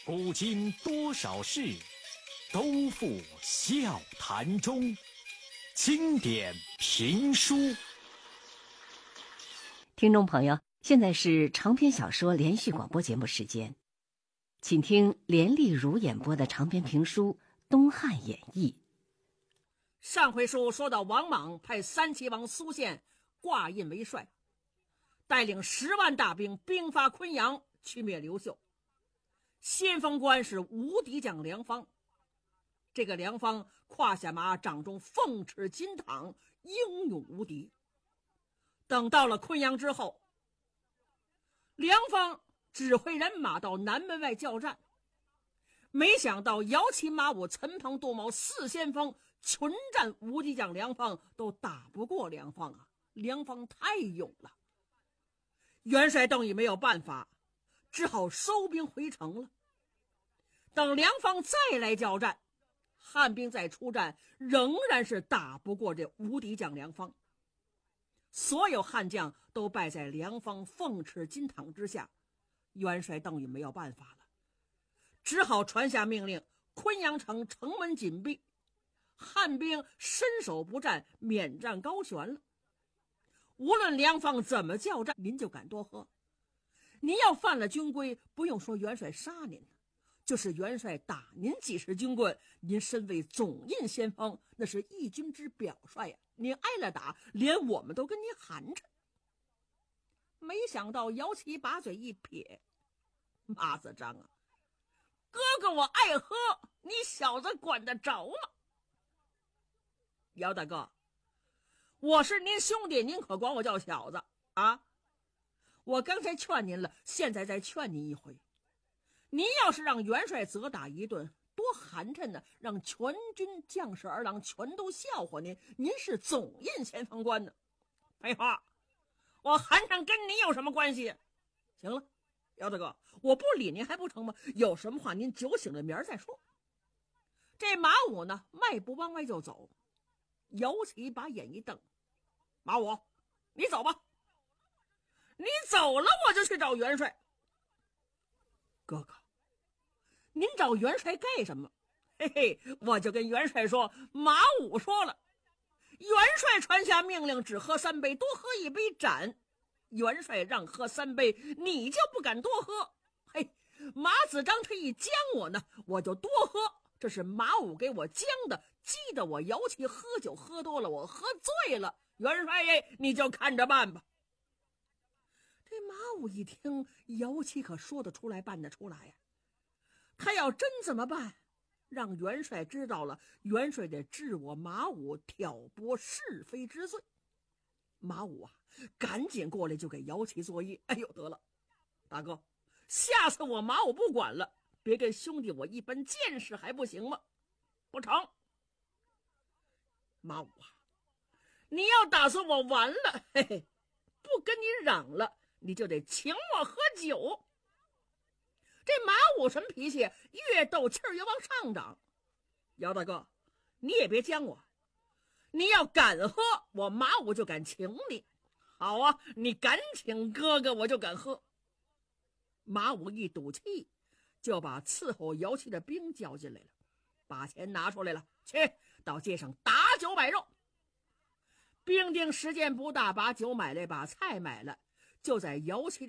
古今多少事，都付笑谈中。经典评书。 听众朋友，现在是长篇小说连续广播节目时间，请听连丽如演播的长篇评书《东汉演义》。 上回书说到，王莽派三齐王苏宪挂印为帅，带领10万大兵兵发昆阳，去灭刘秀。先锋官是无敌将梁方。这个梁方胯下马，掌中凤翅金镗，英勇无敌。等到了昆阳之后，梁方指挥人马到南门外交战，没想到姚齐、马武、陈鹏、杜茂4先锋群战无敌将梁方，都打不过梁方啊！梁方太勇了。元帅邓禹没有办法，只好收兵回城了。等梁方再来交战，汉兵再出战，仍然是打不过这无敌将梁方。所有汉将都败在梁方凤翅金镗之下，元帅邓禹没有办法了，只好传下命令，昆阳城城门紧闭，汉兵伸手不战，免战高悬了。无论梁方怎么叫战，您就敢多喝。您要犯了军规，不用说元帅杀您，就是元帅打您几十军棍，您身为总印先锋，那是义军之表率呀，您挨了打，连我们都跟您寒碜。没想到姚齐把嘴一撇：马子章啊，哥哥我爱喝，你小子管得着吗？姚大哥，我是您兄弟，您可管我叫小子啊？我刚才劝您了，现在再劝您一回。您要是让元帅责打一顿，多寒碜呢，让全军将士儿郎全都笑话您，您是总印先锋官呢。废话，我寒碜跟您有什么关系？行了，姚大哥，我不理您还不成吗？有什么话您酒醒了明儿再说。这马武呢，迈步往外就走。姚齐把眼一瞪：马武，你走吧，你走了我就去找元帅。哥哥，您找元帅干什么？嘿嘿，我就跟元帅说，马武说了，元帅传下命令，只喝3杯，多喝1杯斩。元帅让喝3杯，你就不敢多喝。嘿，马子章他一将我呢，我就多喝。这是马武给我将的，激得我姚齐喝酒喝多了，我喝醉了。元帅爷，你就看着办吧。这马武一听，姚齐可说得出来办得出来呀。他要真这么办，让元帅知道了，元帅得治我马武挑拨是非之罪。马武啊，赶紧过来就给姚齐作揖。哎呦，得了，大哥，下次我马武不管了，别跟兄弟我一般见识还不行吗？不成。马武啊，你要打算我完了，嘿嘿，不跟你嚷了，你就得请我喝酒。这马武什么脾气，越斗气儿越往上涨。姚大哥，你也别将我，你要敢喝，我马武就敢请你。好啊，你敢请哥哥，我就敢喝。马武一赌气，就把伺候姚齐的兵叫进来了，把钱拿出来了，去到街上打酒买肉。兵丁时间不大，把酒买来，把菜买了，就在姚齐